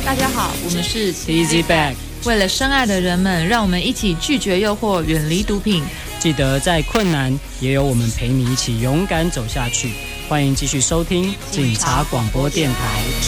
大家好，我们是 Easy Bag， 为了深爱的人们，让我们一起拒绝诱惑，远离毒品。 记得在困难也有我们陪你一起勇敢走下去。欢迎继续收听警察广播电台。